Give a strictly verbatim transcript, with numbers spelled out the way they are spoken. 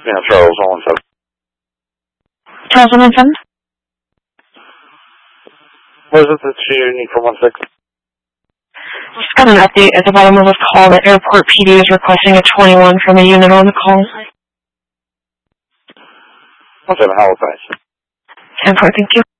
Yeah, Charles, all in seven. Charles, one one seven? What is it that you need from one six? Just got an update at the bottom of this call that Airport P D is requesting a twenty-one from a unit on the call. one seven, Halifax. ten four, thank you.